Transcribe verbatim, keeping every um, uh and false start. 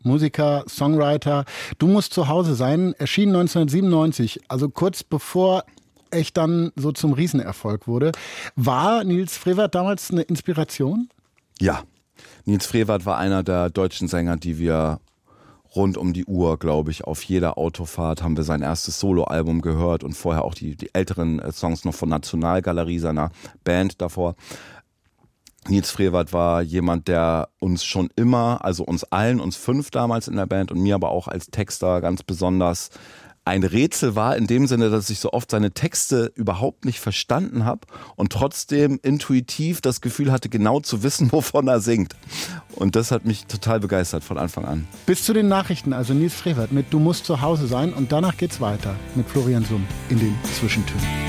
Musiker, Songwriter. Du musst zu Hause sein, erschien neunzehnhundertsiebenundneunzig, also kurz bevor echt dann so zum Riesenerfolg wurde. War Nils Frevert damals eine Inspiration? Ja, Nils Frevert war einer der deutschen Sänger, die wir rund um die Uhr, glaube ich, auf jeder Autofahrt haben wir sein erstes Soloalbum gehört und vorher auch die, die älteren Songs noch von Nationalgalerie, seiner Band davor. Nils Frevert war jemand, der uns schon immer, also uns allen, uns fünf damals in der Band und mir aber auch als Texter ganz besonders ein Rätsel war, in dem Sinne, dass ich so oft seine Texte überhaupt nicht verstanden habe und trotzdem intuitiv das Gefühl hatte, genau zu wissen, wovon er singt. Und das hat mich total begeistert von Anfang an. Bis zu den Nachrichten, also Nils Frevert mit Du musst zu Hause sein und danach geht's weiter mit Florian Summ in den Zwischentönen.